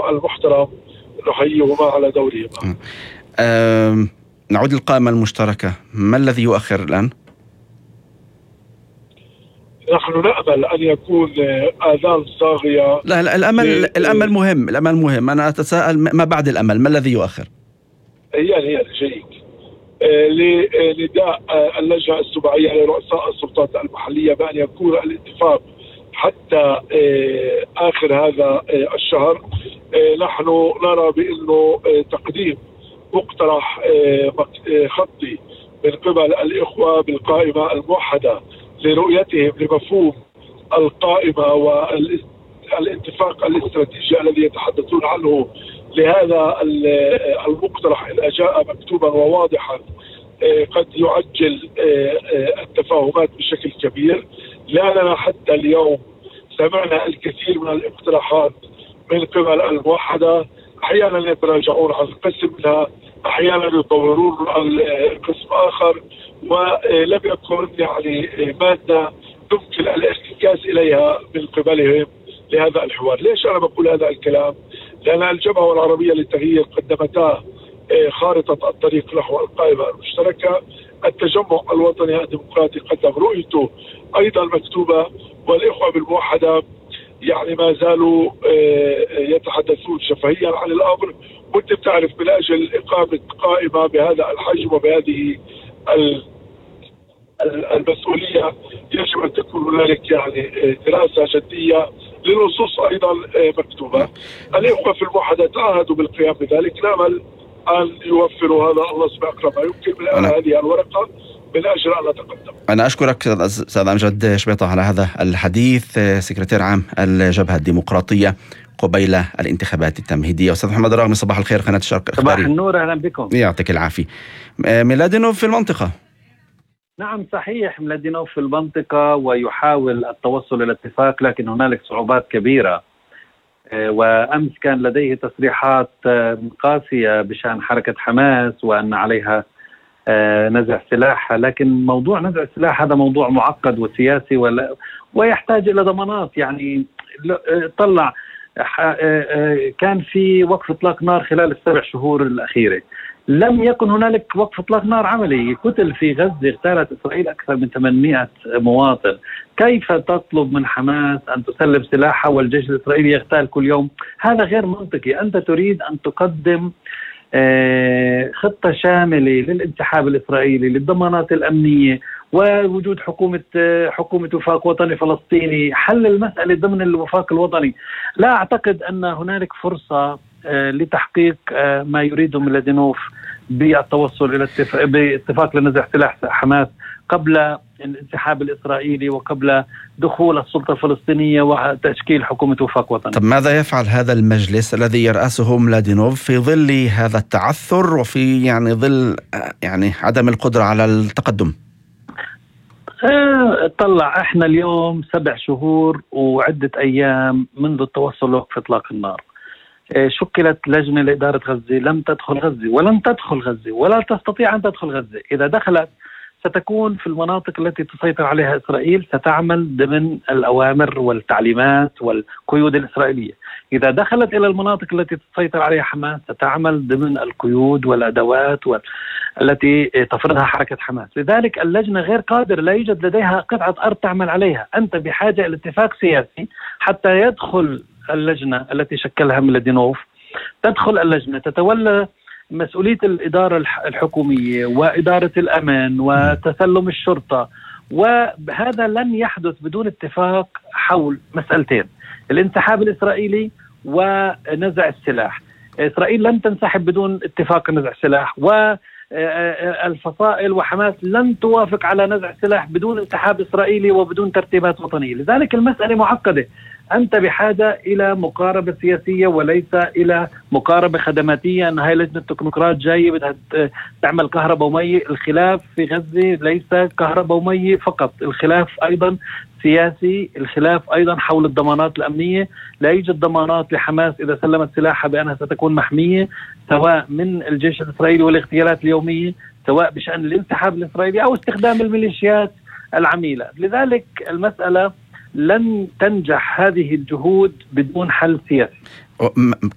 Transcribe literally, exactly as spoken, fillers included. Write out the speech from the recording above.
المحترم نحييهما على دورهما. أه نعود للقائمة المشتركة، ما الذي يؤخر الآن؟ نحن نأمل أن يكون آذان صاغية. لا, لا الأمل الأمل مهم، الأمل مهم. أنا أتساءل ما بعد الأمل، ما الذي يؤخر؟ يعني يعني جيد. لنداء اللجنة السباعية لرؤساء السلطات المحلية بأن يكون الاتفاق حتى آخر هذا الشهر. نحن نرى بأنه تقديم مقترح خطي من قبل الإخوة بالقائمة الموحدة لرؤيتهم لمفهوم القائمة والاتفاق الاستراتيجي الذي يتحدثون عنه لهذا المقترح إذا جاء مكتوبا وواضحا قد يعجل التفاهمات بشكل كبير. لأننا حتى اليوم سمعنا الكثير من الاقتراحات من قبل الموحدة، أحيانا يتراجعون عن قسم منها، أحيانا يطورون قسم آخر، ولم يكن يعني مادة يمكن الاحتكاز إليها من قبلهم لهذا الحوار. ليش أنا بقول هذا الكلام؟ لأن الجبهة العربية للتغيير قدمتا خارطة الطريق نحو القائمة المشتركة، التجمع الوطني الديمقراطي قدم رؤيته أيضا مكتوبة، والإخوة بالموحدة يعني ما زالوا يتحدثون شفهيا عن الأمر. وانت بتعرف من أجل إقامة قائمة بهذا الحجم وبهذه المسؤولية يجب أن تكون هنالك يعني دراسة جدية لنصوص أيضا مكتوبة. الإخوة في الموحدة تعهدوا بالقيام بذلك، نأمل أن يوفروا هذا الله سبحانه أقرب ما يمكن من هذه الورقة من أجل أن نتقدم. أنا أشكرك أستاذ أمجد شبيطة على هذا الحديث، سكرتير عام الجبهة الديمقراطية قبيل الانتخابات التمهيدية. أستاذ محمد الراغمي، صباح الخير، قناة الشرق الإخباري. صباح النور، أهلا بكم. يعطيك العافية. ميلادينوف في المنطقة. نعم صحيح، ميلادينوف في المنطقة ويحاول التوصل إلى اتفاق، لكن هنالك صعوبات كبيرة. وأمس كان لديه تصريحات قاسية بشأن حركة حماس وأن عليها نزع سلاح، لكن موضوع نزع السلاح هذا موضوع معقد وسياسي ويحتاج إلى ضمانات. يعني طلع كان في وقف إطلاق نار خلال السبع شهور الأخيرة، لم يكن هنالك وقف إطلاق نار عملي. قتل في غزة، اغتالت إسرائيل أكثر من ثمانمائة مواطن. كيف تطلب من حماس أن تسلم سلاحها والجيش الإسرائيلي يغتال كل يوم؟ هذا غير منطقي. أنت تريد أن تقدم خطة شاملة للانسحاب الإسرائيلي، للضمانات الأمنية، ووجود حكومة حكومة وفاق وطني فلسطيني، حل المسألة ضمن الوفاق الوطني. لا أعتقد أن هنالك فرصة لتحقيق ما يريده ميلادينوف بالتوصل إلى باتفاق لنزع سلاح حماس قبل الانسحاب الإسرائيلي وقبل دخول السلطة الفلسطينية وتشكيل حكومة وفاق وطني. طب ماذا يفعل هذا المجلس الذي يرأسه ميلادينوف في ظل هذا التعثر وفي يعني ظل يعني عدم القدرة على التقدم؟ طلع احنا اليوم سبع شهور وعدة أيام منذ التوصل لوقف إطلاق النار. شكلت لجنة لإدارة غزة، لم تدخل غزة ولن تدخل غزة ولا تستطيع أن تدخل غزة. إذا دخلت ستكون في المناطق التي تسيطر عليها إسرائيل، ستعمل ضمن الأوامر والتعليمات والقيود الإسرائيلية. إذا دخلت إلى المناطق التي تسيطر عليها حماس، ستعمل ضمن القيود والأدوات التي تفرضها حركة حماس. لذلك اللجنة غير قادرة، لا يوجد لديها قطعة أرض تعمل عليها. أنت بحاجة إلى اتفاق سياسي حتى يدخل اللجنة التي شكلها ميلادينوف، تدخل اللجنة تتولى مسؤولية الإدارة الحكومية وإدارة الأمن وتسلم الشرطة، وهذا لن يحدث بدون اتفاق حول مسألتين: الانسحاب الإسرائيلي ونزع السلاح. إسرائيل لن تنسحب بدون اتفاق نزع السلاح، والفصائل وحماس لن توافق على نزع السلاح بدون انسحاب إسرائيلي وبدون ترتيبات وطنية. لذلك المسألة معقدة. أنت بحاجة إلى مقاربة سياسية وليس إلى مقاربة خدماتية، أن هاي لجنة تكنوقراط جاية بدها تعمل كهرباء ومية. الخلاف في غزة ليس كهرباء ومية فقط، الخلاف أيضا سياسي، الخلاف أيضا حول الضمانات الأمنية. لا يوجد ضمانات لحماس إذا سلمت سلاحها بأنها ستكون محمية سواء من الجيش الإسرائيلي والاغتيالات اليومية، سواء بشأن الانسحاب الإسرائيلي أو استخدام الميليشيات العميلة. لذلك المسألة لن تنجح هذه الجهود بدون حل سياسي.